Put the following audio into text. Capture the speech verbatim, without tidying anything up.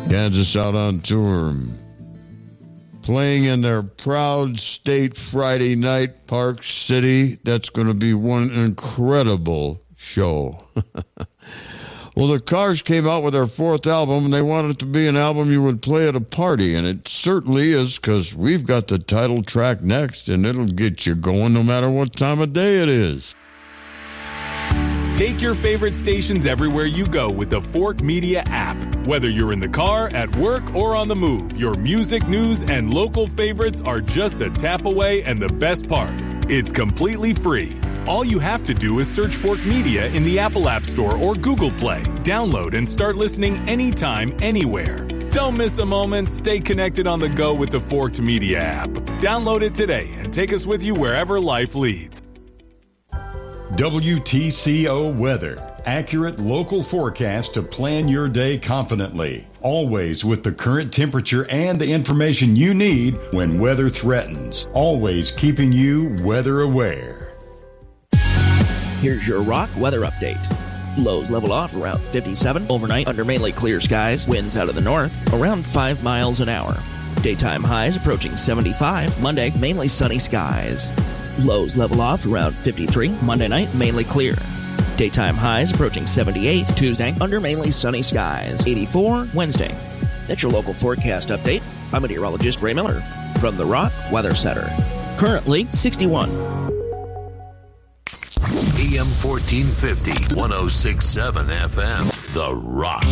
Kansas out on tour. Playing in their proud state Friday night, Park City. That's going to be one incredible show. Well, the Cars came out with their fourth album, and they wanted it to be an album you would play at a party, and it certainly is, because we've got the title track next, and it'll get you going no matter what time of day it is. Take your favorite stations everywhere you go with the Fork Media app. Whether you're in the car, at work, or on the move, your music, news, and local favorites are just a tap away, and the best part, it's completely free. All you have to do is search Fork Media in the Apple App Store or Google Play. Download and start listening anytime, anywhere. Don't miss a moment. Stay connected on the go with the Forked Media app. Download it today and take us with you wherever life leads. W T C O Weather. Accurate local forecast to plan your day confidently. Always with the current temperature and the information you need when weather threatens. Always keeping you weather aware. Here's your Rock weather update. Lows level off around fifty-seven overnight under mainly clear skies. Winds out of the north around five miles an hour. Daytime highs approaching seventy-five. Monday, mainly sunny skies. Lows level off around fifty-three. Monday night, mainly clear. Daytime highs approaching seventy-eight. Tuesday, under mainly sunny skies. eighty-four Wednesday. That's your local forecast update. I'm meteorologist Ray Miller from the Rock Weather Center. Currently sixty-one. A M fourteen fifty, one oh six point seven F M, The Rock.